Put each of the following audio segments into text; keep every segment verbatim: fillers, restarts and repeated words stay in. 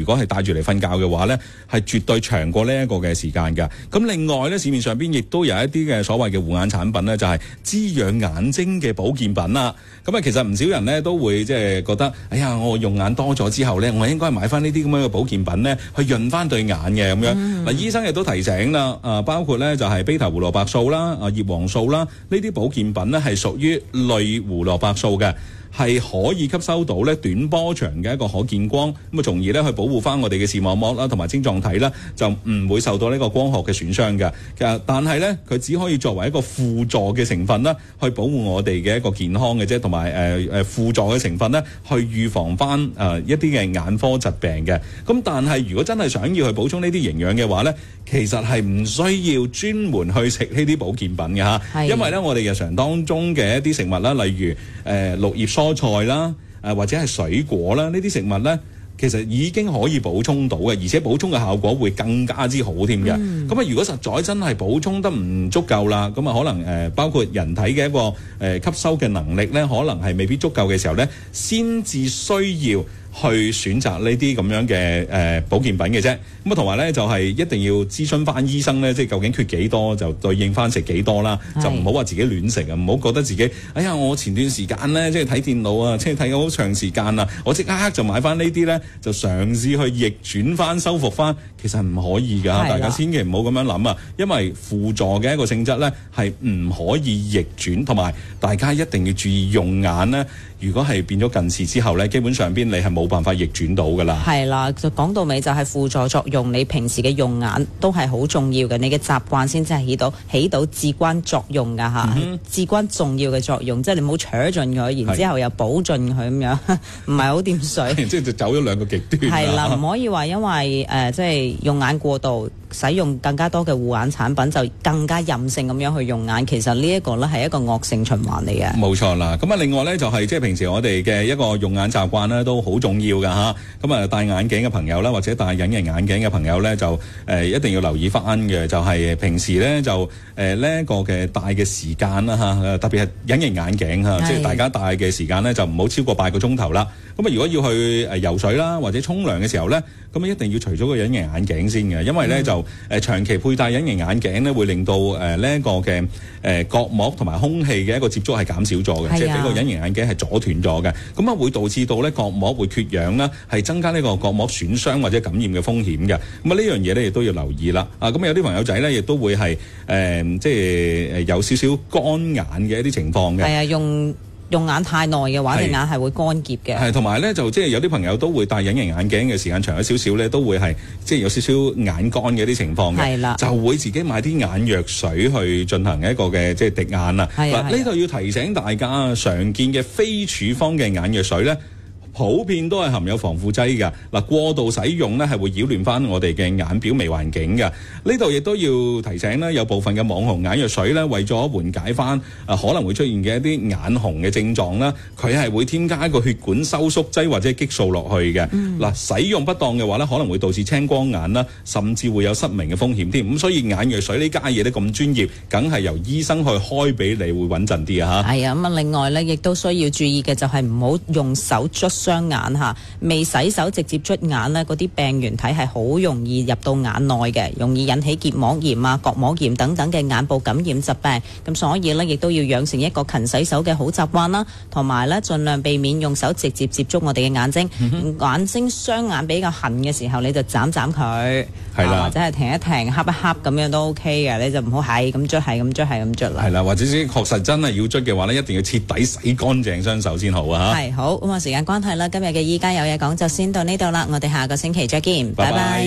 果係戴住嚟瞓覺嘅話咧，係絕對長過呢一個嘅時間㗎。咁另外咧，市面上邊亦都有一啲嘅所謂嘅護眼產品咧，就係滋養眼睛嘅保健品啦。咁啊，其實唔少人咧都會即係覺得，哎呀，我用眼多咗之後咧，我應該買翻呢啲咁樣嘅保健品咧，去潤翻對眼嘅咁樣。嗱、嗯，醫生亦都提醒啦，啊，包括咧就係 β 胡蘿蔔素啦、啊葉黃素啦，呢啲保健品咧係屬於類胡蘿蔔素嘅。係可以吸收到咧短波長嘅一個可見光，咁啊，從而咧去保護翻我哋嘅視網膜啦，同埋晶狀體啦，就唔會受到呢個光學嘅損傷嘅。其實，但係咧，佢只可以作為一個輔助嘅成分啦，去保護我哋嘅一個健康嘅啫，同埋誒誒輔助嘅成分咧，去預防翻誒、呃、一啲嘅眼科疾病嘅。咁但係如果真係想要去補充呢啲營養嘅話咧，其實係唔需要專門去食呢啲保健品嘅嚇，因為咧我哋日常當中嘅一啲食物啦，例如誒、呃、綠葉蔬菜啦，誒、呃、或者係水果啦，呢啲食物咧，其實已經可以補充到嘅，而且補充嘅效果會更加之好添嘅。咁啊、嗯，如果實在真係補充得唔足夠啦，咁啊可能誒、呃、包括人體嘅一個誒、呃、吸收嘅能力咧，可能係未必足夠嘅時候咧，先至需要去選擇呢啲咁樣嘅誒、呃、保健品嘅啫。咁啊，同埋咧就係、是、一定要諮詢翻醫生咧，即係究竟缺幾多就對應翻食幾多啦，是就唔好話自己亂食啊，唔好覺得自己哎呀我前段時間咧即係睇電腦啊，即係睇咗好長時間啊，我即刻就買翻呢啲咧，就嘗試去逆轉翻、修復翻，其實唔可以㗎，的大家千祈唔好咁樣諗啊，因為輔助嘅一個性質咧係唔可以逆轉，同埋大家一定要注意用眼咧。如果係變咗近視之後咧，基本上邊你係冇辦法逆轉到㗎啦。係啦，就講到尾就係輔助作用，你平時嘅用眼都係好重要嘅，你嘅習慣先真係起到起到至關作用㗎嚇，嗯、哼至關重要嘅作用，即係你唔好扯盡佢，然之後又補盡佢咁樣，唔係好掂水。即係就走咗兩個極端。係啦，唔可以話因為誒、呃、即係用眼過度，使用更加多嘅護眼產品就更加任性咁樣去用眼，其實呢一個咧係一個惡性循環嚟嘅。冇錯啦，咁啊另外咧就係即係平時我哋嘅一個用眼習慣咧都好重要㗎嚇。咁啊戴眼鏡嘅朋友啦，或者戴隱形眼鏡嘅朋友咧就誒、呃、一定要留意翻嘅，就係、是、平時咧就誒呢一個嘅戴嘅時間啦嚇，特別係隱形眼鏡嚇，即係大家戴嘅時間咧就唔好超過八個鐘頭啦。咁啊如果要去誒游水啦或者沖涼嘅時候咧，咁啊一定要除咗個隱形眼鏡先嘅，因為咧、嗯、就誒、呃、長期佩戴隱形眼鏡咧會令到誒呢一個嘅誒、呃、角膜同埋空氣嘅一個接觸係減少咗嘅，即係俾個隱形眼鏡係阻斷咗嘅，咁啊會導致到咧角膜會缺氧啦，係增加呢個角膜損傷或者感染嘅風險嘅。咁啊呢樣嘢咧亦都要留意啦。啊咁有啲朋友仔咧亦都會係誒、呃、即係誒有少少乾眼嘅一啲情況嘅。係啊，用。用眼太耐嘅話，隻眼係會乾澀嘅。係同埋咧，就即係有啲朋友都會戴隱形眼鏡嘅時間長咗少少咧，都會係即係有少少眼乾嘅啲情況嘅。係啦，就會自己買啲眼藥水去進行一個嘅即係滴眼啊。嗱，呢度要提醒大家，常見嘅非處方嘅眼藥水咧，普遍都係含有防腐劑嘅。嗱，過度使用咧係會擾亂翻我哋嘅眼表微環境嘅。呢度亦都要提醒咧，有部分嘅網紅眼藥水咧，為咗緩解翻啊可能會出現嘅一啲眼紅嘅症狀啦，佢係會添加一個血管收縮劑或者激素落去嘅。嗱、嗯，使用不當嘅話咧，可能會導致青光眼啦，甚至會有失明嘅風險添。咁所以眼藥水呢家嘢咧咁專業，梗係由醫生去開俾你會穩陣啲啊嚇。係啊，咁啊另外咧，亦都需要注意嘅就係唔好用手捽雙眼嚇，未洗手直接捽眼咧，嗰啲病原體係好容易入到眼內嘅，容易引起結膜炎啊、角膜炎等等嘅眼部感染疾病。咁所以咧，亦都要養成一個勤洗手嘅好習慣啦，同埋咧盡量避免用手直接接觸我哋嘅眼睛。嗯、哼眼睛雙眼比較痕嘅時候，你就斬斬佢，係啦、啊，或者係停一停、恰一恰咁樣都 OK 嘅。你就唔好係咁捽，係咁捽，係咁捽啦。係啦，或者先確實真係要捽嘅話咧，一定要徹底洗乾淨雙手先好啊！係好咁啊，時間關係啦，今日嘅依家有嘢講就先到呢度啦，我哋下個星期再見，拜拜。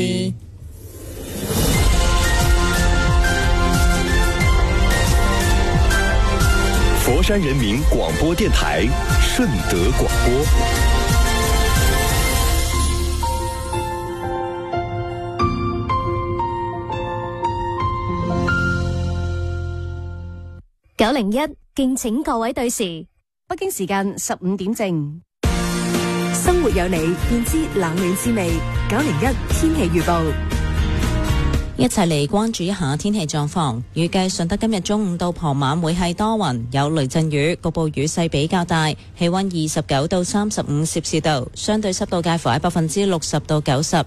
佛山人民廣播電台順德廣播。 九零一，敬請各位對時，北京時間十五點正。生活有你，便知冷暖滋味。九零一天氣預報， 一齊嚟關注一下天氣狀況。預計順德今日中午到傍晚會係多雲，有雷陣雨，局部雨勢比較大。氣溫二十九到三十五攝氏度，相對濕度介乎喺百分之六十到九十。